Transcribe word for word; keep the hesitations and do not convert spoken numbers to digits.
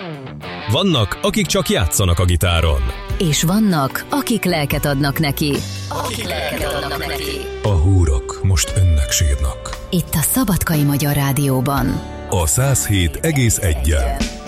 Vannak, akik csak játszanak a gitáron. És vannak, akik lelket adnak neki. Akik lelket adnak neki. A húrok most önnek sírnak. Itt a Szabadkai Magyar Rádióban. A száz hét egész egyen.